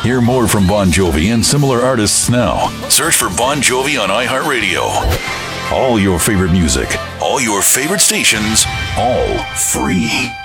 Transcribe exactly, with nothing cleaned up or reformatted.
Hear more from Bon Jovi and similar artists now. Search for Bon Jovi on iHeartRadio. All your favorite music, all your favorite stations, all free.